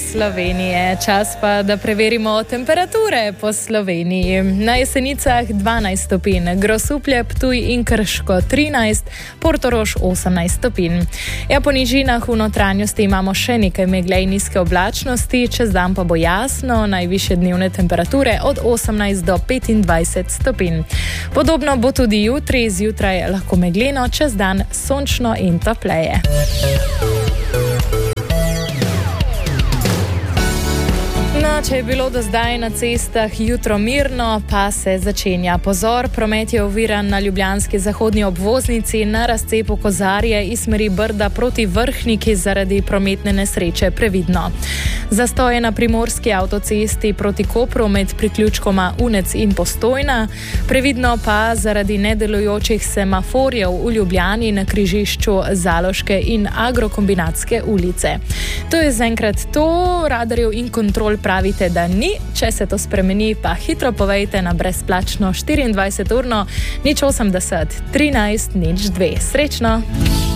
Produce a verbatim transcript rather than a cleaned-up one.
Slovenije. Čas pa, da preverimo temperature po Sloveniji. Na Jesenicah dvanajst stopinj, Grosuplje, Ptuj in Krško trinajst, Portorož osemnajst stopinj. Ja, po nižinah v notranjosti imamo še nekaj megle in nizke oblačnosti, čez dan pa bo jasno, najvišje dnevne temperature od osemnajst do petindvajset stopinj. Podobno bo tudi jutri, zjutraj lahko megleno, čez dan sončno in topleje. No, če je bilo do zdaj na cestah jutro mirno, pa se začenja pozor. Promet je oviran na ljubljanski zahodni obvoznici na razcepu Kozarje iz smeri Brda proti Vrhniki zaradi prometne nesreče. Previdno. Zastoje na primorski avtocesti proti Kopru med priključkoma Unec in Postojna. Previdno pa zaradi nedelujočih semaforjev v Ljubljani na križišču Zaloške in Agrokombinatske ulice. To je zaenkrat to, radarjev in kontrol pravite, da ni. Če se to spremeni, pa hitro povejte na brezplačno štiriindvajset urno nič osemdeset trinajst nič dve. Srečno!